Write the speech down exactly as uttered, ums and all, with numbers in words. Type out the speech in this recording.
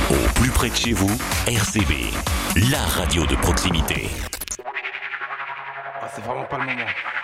Au plus près de chez vous, R C B, la radio de proximité. Ah, c'est vraiment pas le moment.